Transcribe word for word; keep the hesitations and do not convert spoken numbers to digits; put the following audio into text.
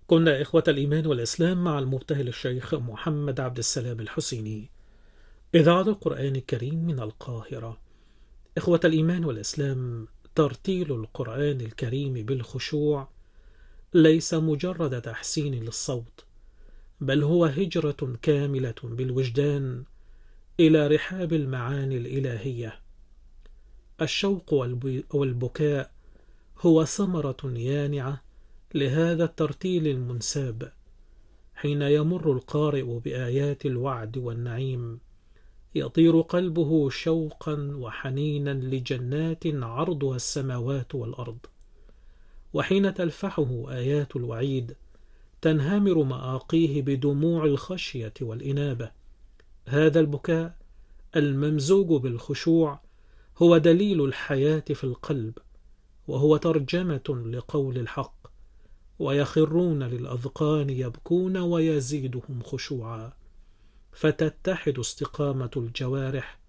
كنا إخوة الإيمان والإسلام مع المبتهل الشيخ محمد عبد السلام الحسيني، إذاعة القرآن الكريم من القاهرة. إخوة الإيمان والإسلام، ترتيل القرآن الكريم بالخشوع ليس مجرد تحسين للصوت، بل هو هجرة كاملة بالوجدان إلى رحاب المعاني الإلهية. الشوق والبكاء هو ثمرة يانعة لهذا الترتيل المنساب. حين يمر القارئ بآيات الوعد والنعيم يطير قلبه شوقا وحنينا لجنات عرضها السماوات والأرض، وحين تلفحه آيات الوعيد تنهمر مآقيه بدموع الخشية والإنابة. هذا البكاء الممزوج بالخشوع هو دليل الحياة في القلب، وهو ترجمة لقول الحق: ويخرون للأذقان يبكون ويزيدهم خشوعا. فتتحد استقامة الجوارح